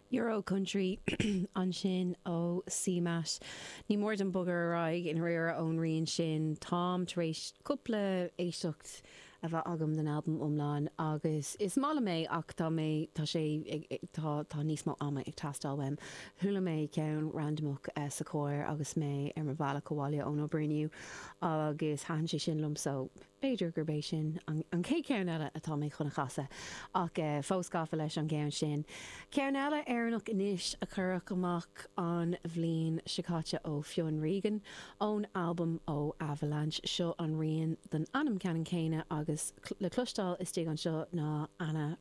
Euro Country an sin ó CMAT. Ní mór an bugar raig in réir ón rion sin Tom taréis cúpla éisteacht a bheith agam den album omláin agus is mála mé ach tá sé tá níos mó ama ag tastal wem thula mé ceann randomach sa cóir agus mé ar mar bhela coháile ón obriniu agus han sé sin lumsa beidir gurbééis sin an cé ceann eile atá mé chuna chasa ach fóscafa leis an gceann sin. Ceann eile airnach inis a chuireach amach an bhblionn sicáte ó Fionn Regan ón album ó Avalanche seo an rion den anam ceann céine agus le clúistáil is tí an seo ná Anna